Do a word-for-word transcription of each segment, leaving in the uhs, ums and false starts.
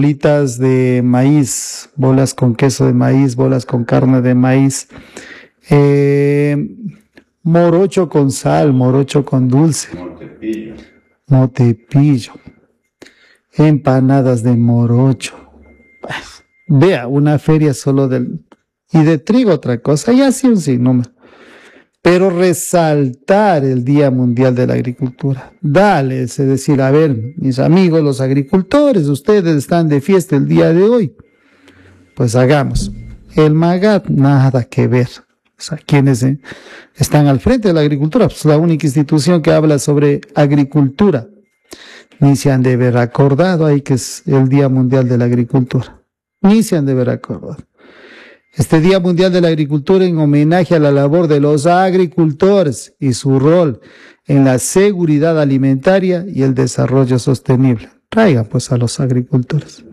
bolitas de maíz, bolas con queso de maíz, bolas con carne de maíz, eh, morocho con sal, morocho con dulce, Montepillo, motepillo, empanadas de morocho. Vea, una feria solo del... y de trigo otra cosa, y así un sinnúmero. Pero resaltar el Día Mundial de la Agricultura. Dale, es decir, a ver, mis amigos los agricultores, ustedes están de fiesta el día de hoy. Pues hagamos. El MAGAT, nada que ver. O sea, quienes eh, están al frente de la agricultura, pues la única institución que habla sobre agricultura. Ni se han de haber acordado ahí que es el Día Mundial de la Agricultura. Ni se han de haber acordado. Este Día Mundial de la Agricultura en homenaje a la labor de los agricultores y su rol en la seguridad alimentaria y el desarrollo sostenible. Traigan pues a los agricultores.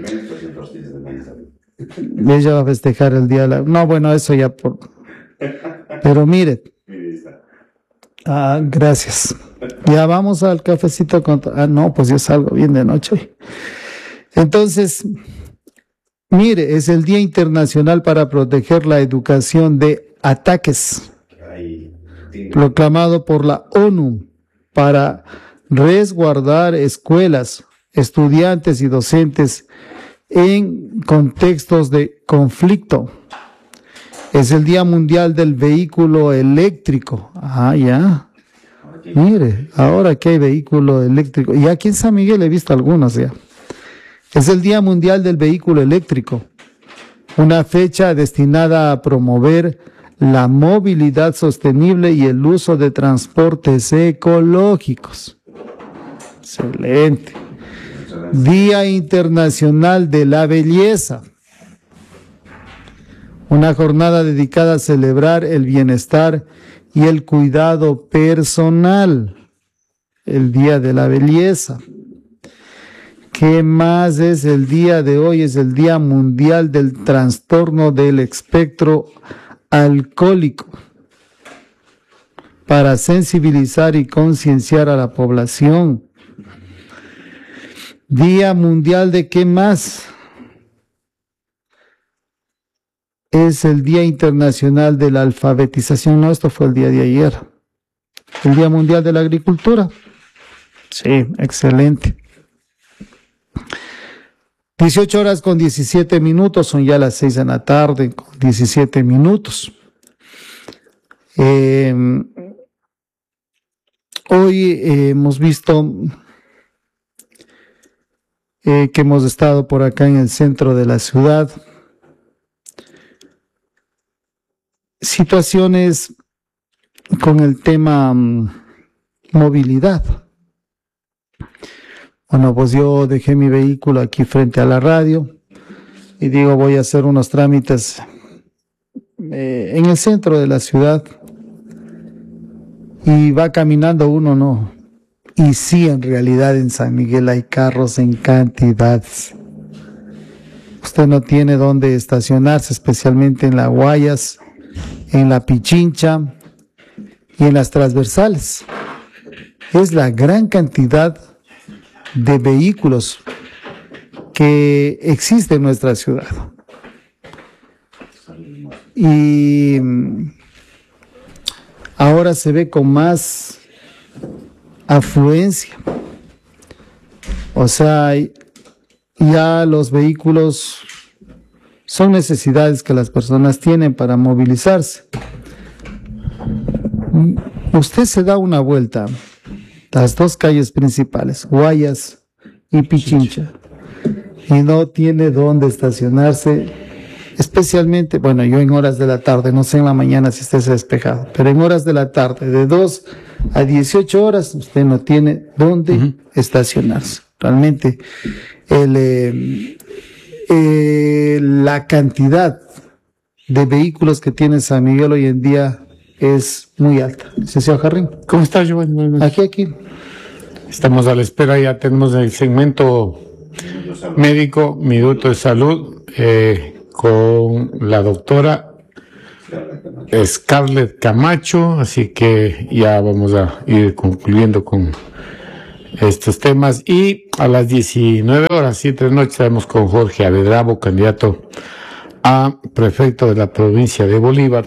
Ella va a festejar el Día de la... No, bueno, eso ya por... Pero mire. Ah, gracias. Ya vamos al cafecito con... Ah, no, pues yo salgo bien de noche hoy. Entonces... Mire, es el Día Internacional para proteger la educación de ataques, proclamado por la ONU para resguardar escuelas, estudiantes y docentes en contextos de conflicto. Es el Día Mundial del Vehículo Eléctrico. Ah, ya. Mire, ahora que hay vehículo eléctrico. Y aquí en San Miguel he visto algunos ya. Es el Día Mundial del Vehículo Eléctrico, una fecha destinada a promover la movilidad sostenible y el uso de transportes ecológicos. Excelente. Día Internacional de la Belleza, una jornada dedicada a celebrar el bienestar y el cuidado personal. El Día de la Belleza. ¿Qué más es el día de hoy? Es el Día Mundial del Trastorno del Espectro Alcohólico, para sensibilizar y concienciar a la población. Día Mundial de ¿qué más? Es el Día Internacional de la Alfabetización. No, esto fue el día de ayer. El Día Mundial de la Agricultura. Sí, excelente. dieciocho horas con diecisiete minutos, son ya las seis de la tarde con diecisiete minutos. Eh, hoy eh, hemos visto eh, que hemos estado por acá en el centro de la ciudad. Situaciones con el tema um, movilidad. Bueno, pues yo dejé mi vehículo aquí frente a la radio y digo, voy a hacer unos trámites eh, en el centro de la ciudad y va caminando uno, ¿no? Y sí, en realidad en San Miguel hay carros en cantidades. Usted no tiene dónde estacionarse, especialmente en la Guayas, en la Pichincha y en las transversales. Es la gran cantidad de vehículos que existe en nuestra ciudad. Y ahora se ve con más afluencia. O sea, ya los vehículos son necesidades que las personas tienen para movilizarse. Usted se da una vuelta, las dos calles principales, Guayas y Pichincha, y no tiene dónde estacionarse, especialmente, bueno, yo en horas de la tarde, no sé en la mañana si esté despejado, pero en horas de la tarde, de dos a dieciocho horas, usted no tiene dónde uh-huh. estacionarse. Realmente, el, eh, eh, la cantidad de vehículos que tiene San Miguel hoy en día es muy alta. Licenciado Jarrín. ¿Cómo estás, Giovanni? Aquí, aquí. Estamos a la espera, ya tenemos el segmento médico, Minuto de Salud, eh, con la doctora Scarlett Camacho, así que ya vamos a ir concluyendo con estos temas. Y a las diecinueve horas, siete de la noche, estaremos con Jorge Avedrabo, candidato a prefecto de la provincia de Bolívar.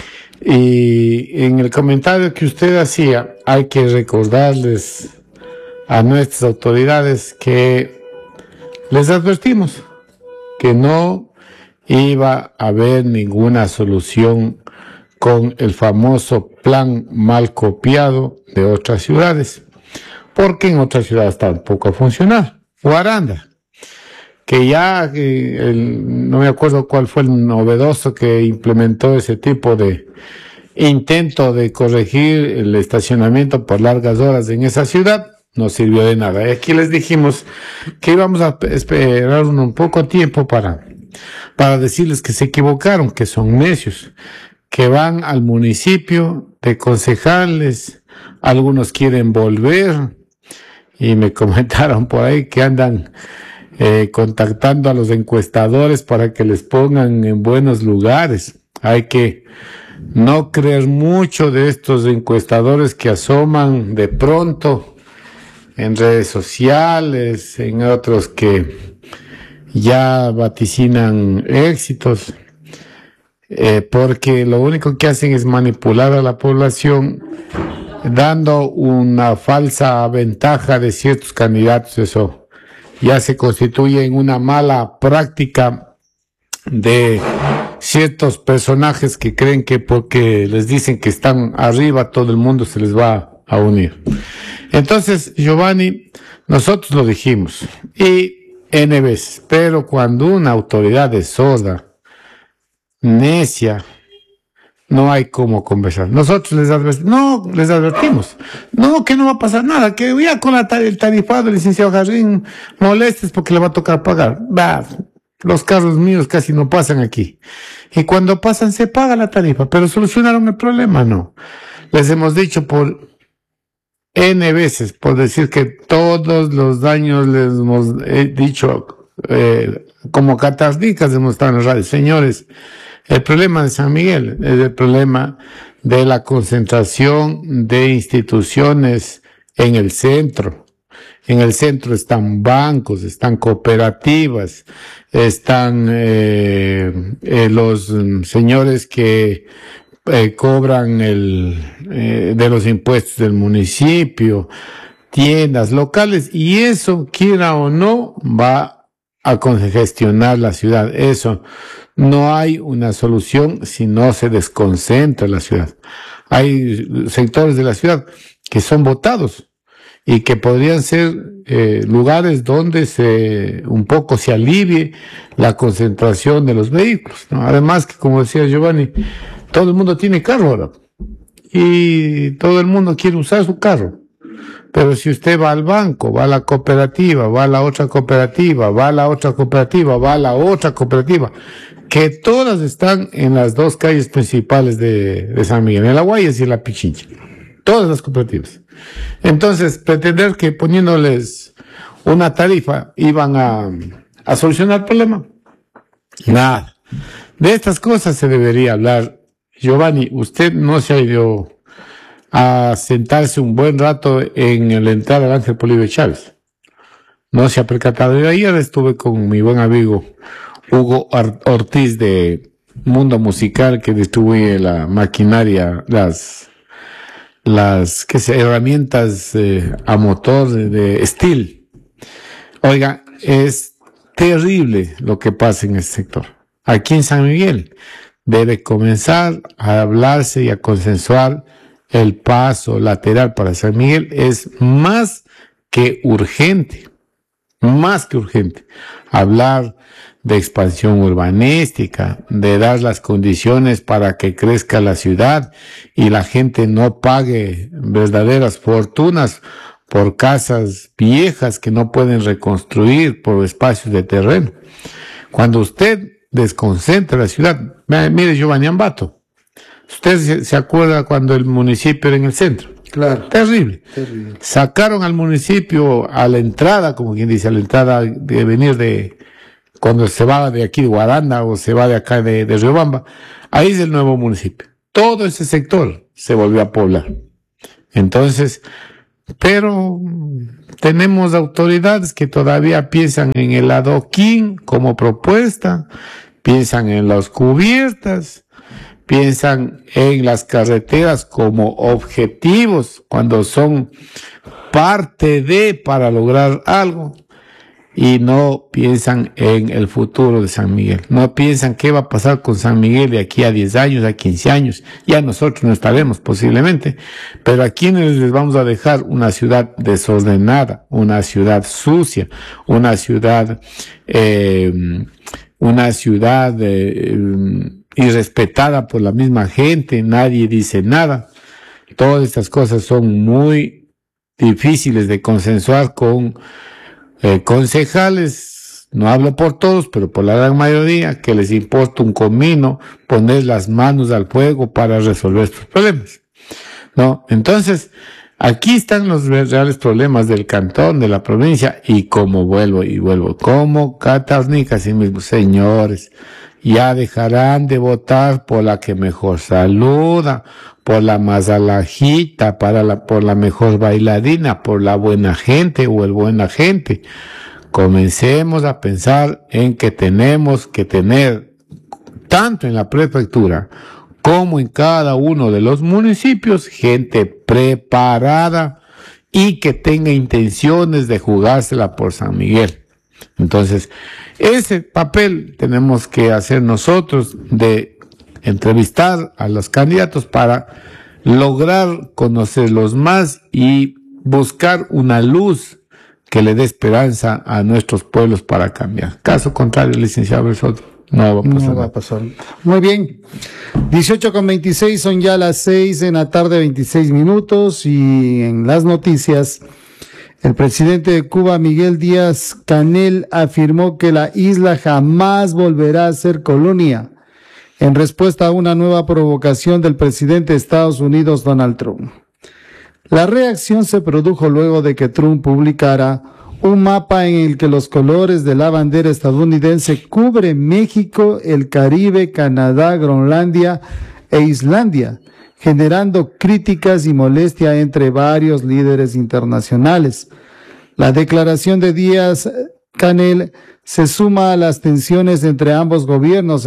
Y en el comentario que usted hacía, hay que recordarles a nuestras autoridades que les advertimos que no iba a haber ninguna solución con el famoso plan mal copiado de otras ciudades, porque en otras ciudades tampoco ha funcionado. Guaranda, que ya, eh, el, no me acuerdo cuál fue el novedoso que implementó ese tipo de intento de corregir el estacionamiento por largas horas en esa ciudad, no sirvió de nada. Y aquí les dijimos que íbamos a esperar un poco tiempo para, para decirles que se equivocaron, que son necios, que van al municipio de concejales, algunos quieren volver, y me comentaron por ahí que andan eh, contactando a los encuestadores para que les pongan en buenos lugares. Hay que no creer mucho de estos encuestadores que asoman de pronto en redes sociales, en otros que ya vaticinan éxitos, eh, porque lo único que hacen es manipular a la población, dando una falsa ventaja de ciertos candidatos. Eso ya se constituye en una mala práctica de ciertos personajes que creen que porque les dicen que están arriba, todo el mundo se les va a unir. Entonces, Giovanni, nosotros lo dijimos, y N veces, pero cuando una autoridad es sorda, necia, no hay cómo conversar. Nosotros les advertimos, no, les advertimos, no, que no va a pasar nada, que ya con la, el tarifado del licenciado Jarrín molestes porque le va a tocar pagar. Va, los carros míos casi no pasan aquí. Y cuando pasan se paga la tarifa, pero solucionaron el problema, no. Les hemos dicho por N veces, por decir que todos los daños les hemos eh, dicho, eh, como catardicas hemos estado en la radio. Señores, el problema de San Miguel es el problema de la concentración de instituciones en el centro. En el centro están bancos, están cooperativas, están eh, eh, los señores que eh, cobran el eh, de los impuestos del municipio, tiendas locales, y eso, quiera o no, va a congestionar la ciudad. Eso, no hay una solución si no se desconcentra la ciudad. Hay sectores de la ciudad que son votados y que podrían ser eh, lugares donde se un poco se alivie la concentración de los vehículos, ¿no? Además que, como decía Giovanni, todo el mundo tiene carro ahora y todo el mundo quiere usar su carro. Pero si usted va al banco, va a la cooperativa, va a la otra cooperativa, va a la otra cooperativa, va a la otra cooperativa, que todas están en las dos calles principales de, de San Miguel, en la Guayas y en la Pichincha. Todas las cooperativas. Entonces, pretender que poniéndoles una tarifa iban a, a solucionar el problema. Nada. De estas cosas se debería hablar. Giovanni, usted no se ha ido a sentarse un buen rato en la entrada del Ángel Polibio Chávez. No se ha percatado. Yo ayer estuve con mi buen amigo Hugo Ortiz de Mundo Musical, que distribuye la maquinaria, las las ¿qué sé, herramientas eh, a motor de, de Steel. Oiga, es terrible lo que pasa en este sector. Aquí en San Miguel debe comenzar a hablarse y a consensuar el paso lateral para San Miguel. Es más que urgente, más que urgente, hablar de expansión urbanística, de dar las condiciones para que crezca la ciudad y la gente no pague verdaderas fortunas por casas viejas que no pueden reconstruir por espacios de terreno. Cuando usted desconcentra la ciudad, mire Giovanni Ambato, usted se, se acuerda cuando el municipio era en el centro. Claro. Terrible. Terrible. Sacaron al municipio a la entrada, como quien dice, a la entrada de venir de, cuando se va de aquí de Guaranda o se va de acá de, de Riobamba, ahí es el nuevo municipio. Todo ese sector se volvió a poblar. Entonces, pero tenemos autoridades que todavía piensan en el adoquín como propuesta, piensan en las cubiertas, piensan en las carreteras como objetivos cuando son parte de para lograr algo, y no piensan en el futuro de San Miguel, no piensan qué va a pasar con San Miguel de aquí a diez años, a quince años. Ya nosotros no estaremos posiblemente, pero a quienes les vamos a dejar una ciudad desordenada, una ciudad sucia, una ciudad eh, una ciudad eh, irrespetada por la misma gente, nadie dice nada. Todas estas cosas son muy difíciles de consensuar con Eh, concejales, no hablo por todos, pero por la gran mayoría, que les importa un comino poner las manos al fuego para resolver estos problemas, ¿no? Entonces, aquí están los reales problemas del cantón, de la provincia, y como vuelvo y vuelvo, como Catarnica, así mismo, señores, ya dejarán de votar por la que mejor saluda, por la más alajita, para la, por la mejor bailarina, por la buena gente o el buena gente. Comencemos a pensar en que tenemos que tener, tanto en la prefectura como en cada uno de los municipios, gente preparada y que tenga intenciones de jugársela por San Miguel. Entonces, ese papel tenemos que hacer nosotros, de entrevistar a los candidatos para lograr conocerlos más y buscar una luz que le dé esperanza a nuestros pueblos para cambiar. Caso contrario, licenciado Bersoto, no va a pasar. No va a pasar. Muy bien. dieciocho con veintiséis, son ya las seis en la tarde, veintiséis minutos, y en las noticias, el presidente de Cuba, Miguel Díaz-Canel, afirmó que la isla jamás volverá a ser colonia, en respuesta a una nueva provocación del presidente de Estados Unidos, Donald Trump. La reacción se produjo luego de que Trump publicara un mapa en el que los colores de la bandera estadounidense cubren México, el Caribe, Canadá, Groenlandia e Islandia, generando críticas y molestia entre varios líderes internacionales. La declaración de Díaz-Canel se suma a las tensiones entre ambos gobiernos